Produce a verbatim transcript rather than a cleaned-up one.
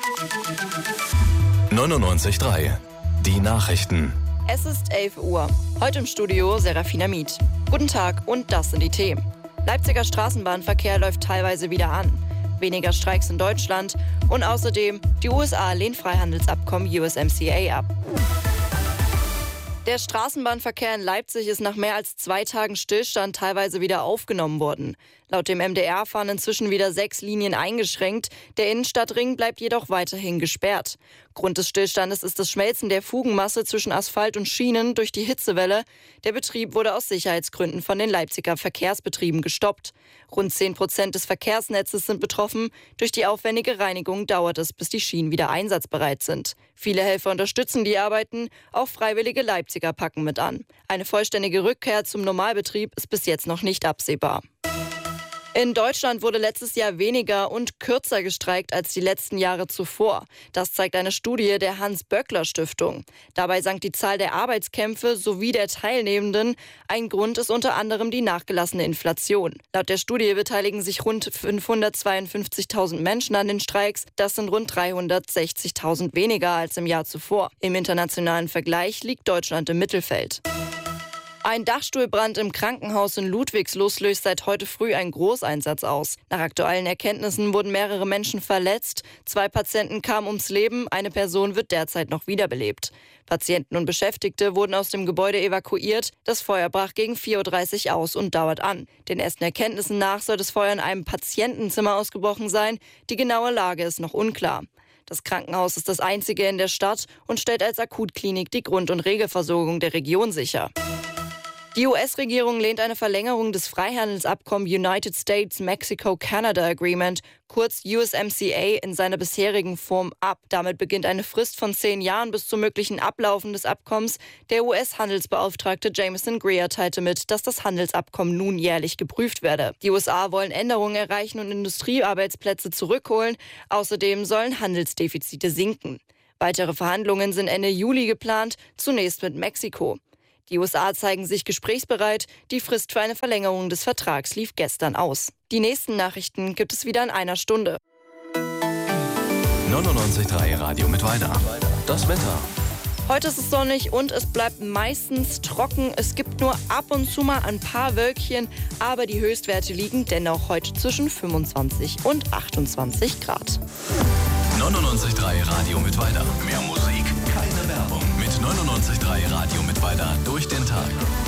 neunundneunzig Komma drei. Die Nachrichten. Es ist elf Uhr. Heute im Studio Serafina Miet. Guten Tag und das sind die Themen. Leipziger Straßenbahnverkehr läuft teilweise wieder an. Weniger Streiks in Deutschland und außerdem die U S A lehnt Freihandelsabkommen U S M C A ab. Der Straßenbahnverkehr in Leipzig ist nach mehr als zwei Tagen Stillstand teilweise wieder aufgenommen worden. Laut dem M D R fahren inzwischen wieder sechs Linien eingeschränkt. Der Innenstadtring bleibt jedoch weiterhin gesperrt. Grund des Stillstandes ist das Schmelzen der Fugenmasse zwischen Asphalt und Schienen durch die Hitzewelle. Der Betrieb wurde aus Sicherheitsgründen von den Leipziger Verkehrsbetrieben gestoppt. Rund zehn Prozent des Verkehrsnetzes sind betroffen. Durch die aufwendige Reinigung dauert es, bis die Schienen wieder einsatzbereit sind. Viele Helfer unterstützen die Arbeiten, auch freiwillige Leipziger packen mit an. Eine vollständige Rückkehr zum Normalbetrieb ist bis jetzt noch nicht absehbar. In Deutschland wurde letztes Jahr weniger und kürzer gestreikt als die letzten Jahre zuvor. Das zeigt eine Studie der Hans-Böckler-Stiftung. Dabei sank die Zahl der Arbeitskämpfe sowie der Teilnehmenden. Ein Grund ist unter anderem die nachgelassene Inflation. Laut der Studie beteiligen sich rund fünfhundertzweiundfünfzigtausend Menschen an den Streiks. Das sind rund dreihundertsechzigtausend weniger als im Jahr zuvor. Im internationalen Vergleich liegt Deutschland im Mittelfeld. Ein Dachstuhlbrand im Krankenhaus in Ludwigslust löst seit heute früh einen Großeinsatz aus. Nach aktuellen Erkenntnissen wurden mehrere Menschen verletzt. Zwei Patienten kamen ums Leben, eine Person wird derzeit noch wiederbelebt. Patienten und Beschäftigte wurden aus dem Gebäude evakuiert. Das Feuer brach gegen vier Uhr dreißig aus und dauert an. Den ersten Erkenntnissen nach soll das Feuer in einem Patientenzimmer ausgebrochen sein. Die genaue Lage ist noch unklar. Das Krankenhaus ist das einzige in der Stadt und stellt als Akutklinik die Grund- und Regelversorgung der Region sicher. Die U S-Regierung lehnt eine Verlängerung des Freihandelsabkommens United States-Mexico-Canada Agreement, kurz U S M C A, in seiner bisherigen Form ab. Damit beginnt eine Frist von zehn Jahren bis zum möglichen Ablaufen des Abkommens. Der U S-Handelsbeauftragte Jameson Greer teilte mit, dass das Handelsabkommen nun jährlich geprüft werde. Die U S A wollen Änderungen erreichen und Industriearbeitsplätze zurückholen. Außerdem sollen Handelsdefizite sinken. Weitere Verhandlungen sind Ende Juli geplant, zunächst mit Mexiko. Die U S A zeigen sich gesprächsbereit. Die Frist für eine Verlängerung des Vertrags lief gestern aus. Die nächsten Nachrichten gibt es wieder in einer Stunde. neunundneunzig Komma drei Radio mit Weiter. Das Wetter. Heute ist es sonnig und es bleibt meistens trocken. Es gibt nur ab und zu mal ein paar Wölkchen, aber die Höchstwerte liegen dennoch heute zwischen fünfundzwanzig und achtundzwanzig Grad. neunundneunzig Komma drei Radio mit Weiter. Mehr Musik, keine Werbung. Mit neunundneunzig Komma drei Radio mit Weiter durch den Tag.